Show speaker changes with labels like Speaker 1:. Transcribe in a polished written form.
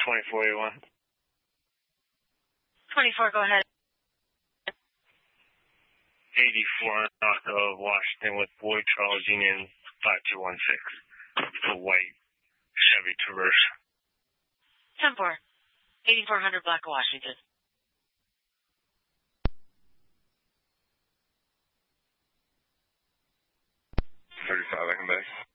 Speaker 1: 2481.
Speaker 2: 24, go ahead.
Speaker 1: 84 knock of Washington with Boyd Charles Union 5216. The white Chevy Traverse.
Speaker 2: 10-4. 8400 Black Washington.
Speaker 1: 35, I can back.